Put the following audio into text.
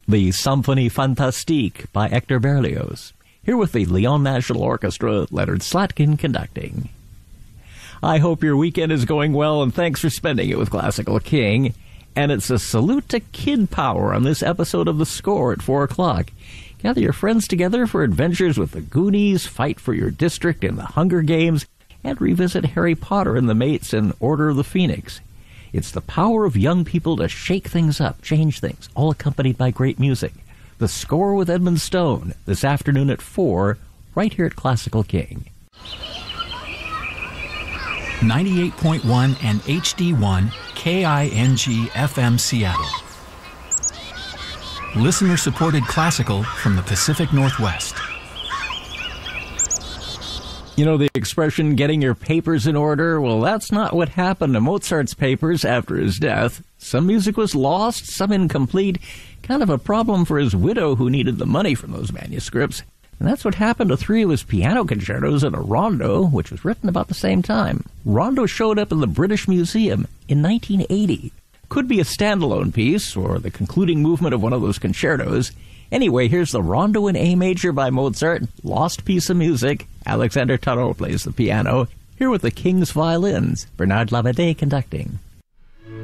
the Symphonie Fantastique by Hector Berlioz, here with the Lyon National Orchestra, Leonard Slatkin conducting. I hope your weekend is going well, and thanks for spending it with Classical King. And it's a salute to Kid Power on this episode of The Score at 4 o'clock. Gather your friends together for adventures with the Goonies, fight for your district in the Hunger Games, and revisit Harry Potter and the Mates in Order of the Phoenix. It's the power of young people to shake things up, change things, all accompanied by great music. The Score with Edmund Stone, this afternoon at 4, right here at Classical King. 98.1 and HD1 KING FM Seattle. Listener-supported classical from the Pacific Northwest. You know the expression, getting your papers in order? Well, that's not what happened to Mozart's papers after his death. Some music was lost, some incomplete. Kind of a problem for his widow who needed the money from those manuscripts. And that's what happened to 3 of his piano concertos and a rondo, which was written about the same time. Rondo showed up in the British Museum in 1980. Could be a standalone piece, or the concluding movement of one of those concertos. Anyway, here's the Rondo in A major by Mozart, lost piece of music. Alexander Tarot plays the piano. Here with the King's Violins, Bernard Labadie conducting.